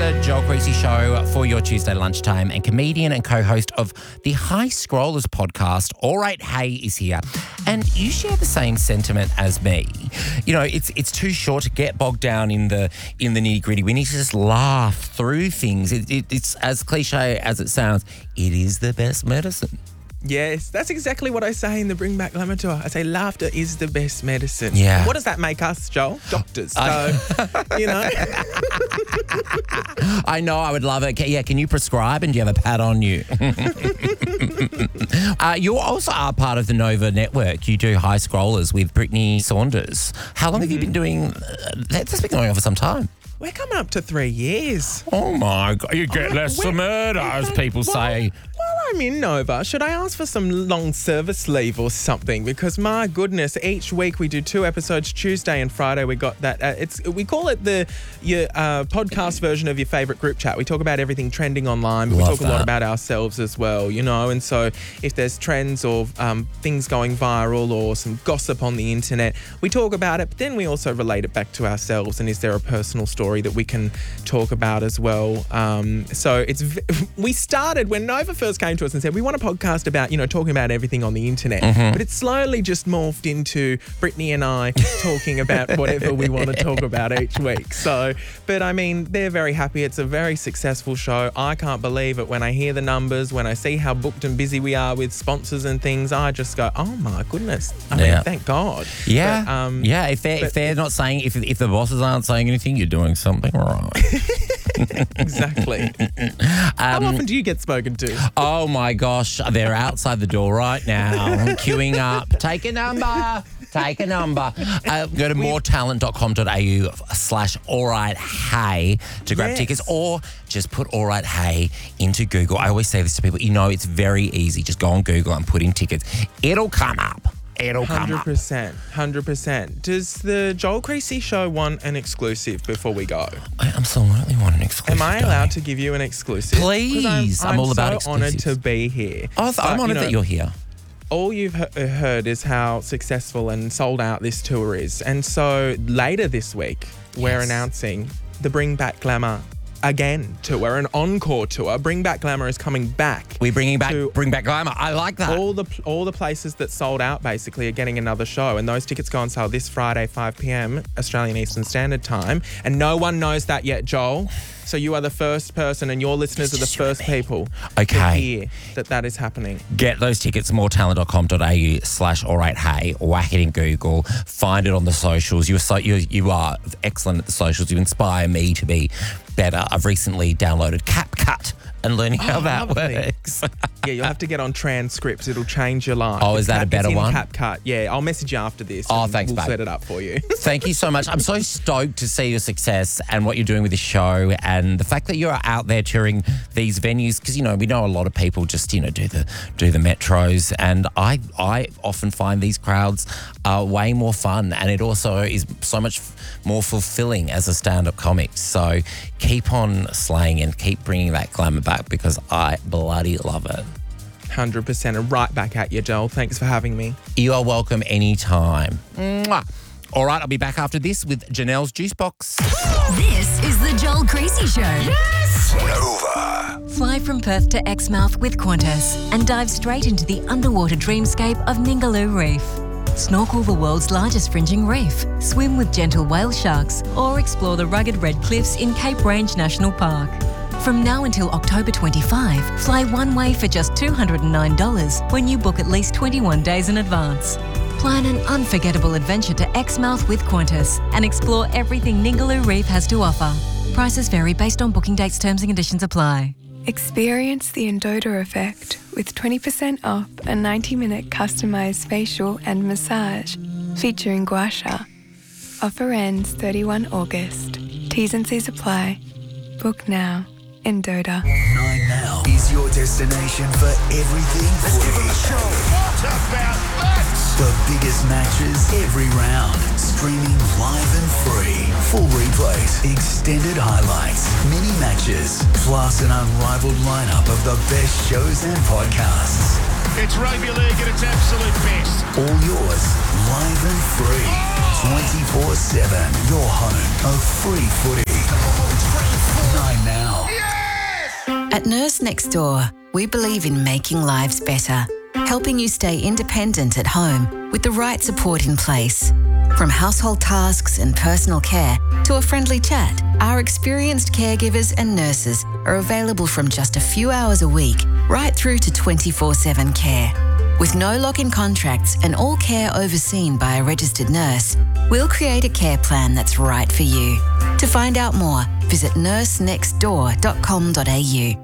the Joel Creasy Show for your Tuesday lunchtime, and comedian and co-host of the High Scrollers podcast, All Right Hey, is here. And you share the same sentiment as me. You know, it's too short to get bogged down in the nitty-gritty. We need to just laugh through things. It's as cliche as it sounds. It is the best medicine. Yes, that's exactly what I say in the Bring Back Glamour tour. I say laughter is the best medicine. Yeah. What does that make us, Joel? Doctors. So, you know. I know, I would love it. Yeah, can you prescribe and do you have a pad on you? You also are part of the Nova Network. You do High Scrollers with Brittany Saunders. How long have you been doing? That's been going on for some time. We're coming up to 3 years. Oh, my God. You get less for murder, as people say. While I'm in Nova, should I ask for some long service leave or something? Because my goodness, each week we do 2 episodes. Tuesday and Friday we got that. We call it your podcast version of your favourite group chat. We talk about everything trending online, but we talk a lot about ourselves as well, you know. And so if there's trends or things going viral or some gossip on the internet, we talk about it, but then we also relate it back to ourselves. And is there a personal story that we can talk about as well? So we started when Nova first came to us and said, we want a podcast about, you know, talking about everything on the internet. But it's slowly just morphed into Brittany and I talking about whatever we want to talk about each week. So, but I mean, they're very happy. It's a very successful show. I can't believe it when I hear the numbers, when I see how booked and busy we are with sponsors and things. I just go, oh my goodness. I mean, thank God. Yeah. But, if they're not saying, if the bosses aren't saying anything, you're doing something wrong. Exactly. How often do you get spoken to? Oh my gosh, they're outside the door right now, queuing up. Take a number. Go to moretalent.com.au/allrighthey to grab tickets, or just put All Right Hey into Google. I always say this to people, you know, it's very easy. Just go on Google and put in tickets. It'll come up. 100%. Does the Joel Creasy Show want an exclusive before we go? I absolutely want an exclusive. Am I allowed to give you an exclusive? Please. I'm all about exclusives. I'm so honoured to be here. I'm honoured that you're here. All you've heard is how successful and sold out this tour is. And so later this week, we're announcing the Bring Back Glamour again tour, an encore tour. Bring Back Glamour is coming back. We're bringing back Bring Back Glamour. I like that. All the places that sold out basically are getting another show, and those tickets go on sale this Friday, 5 p.m. Australian Eastern Standard Time. And no one knows that yet, Joel. So you are the first person, and your listeners are the first people to hear that is happening. Get those tickets, moretalent.com.au/allrighthey. Whack it in Google. Find it on the socials. You are excellent at the socials. You inspire me to be better. I've recently downloaded CapCut and learning how that works. Yeah, you'll have to get on Transcript. It'll change your life. Oh, is that a better one? CapCut. Yeah, I'll message you after this. Oh, thanks, we'll babe. set it up for you. Thank you so much. I'm so stoked to see your success and what you're doing with the show, and the fact that you're out there touring these venues, because, you know, we know a lot of people just, you know, do the metros, and I often find these crowds are way more fun, and it also is so much more fulfilling as a stand-up comic. So keep on slaying and keep bringing that glamour back, because I bloody love it. 100%. And right back at you, Joel. Thanks for having me. You are welcome anytime. Mwah. All right, I'll be back after this with Janelle's Juice Box. This is the Joel Creasy Show. Yes! Nova. Fly from Perth to Exmouth with Qantas and dive straight into the underwater dreamscape of Ningaloo Reef. Snorkel the world's largest fringing reef, swim with gentle whale sharks, or explore the rugged red cliffs in Cape Range National Park. From now until October 25, fly one way for just $209 when you book at least 21 days in advance. Plan an unforgettable adventure to Exmouth with Qantas and explore everything Ningaloo Reef has to offer. Prices vary based on booking dates, terms and conditions apply. Experience the Endota effect with 20% off a 90-minute customised facial and massage featuring gua sha. Offer ends 31 August. T's and C's apply. Book now. Endota. 9Now is your destination for everything footy. What about that? The biggest matches every round. Streaming live and free. Full replays, extended highlights, mini matches, plus an unrivaled lineup of the best shows and podcasts. It's rugby league at its absolute best. All yours, live and free. 24/7. Your home of free footy. 9Now. At Nurse Next Door, we believe in making lives better, helping you stay independent at home with the right support in place. From household tasks and personal care to a friendly chat, our experienced caregivers and nurses are available from just a few hours a week right through to 24/7 care. With no lock-in contracts and all care overseen by a registered nurse, we'll create a care plan that's right for you. To find out more, visit nursenextdoor.com.au.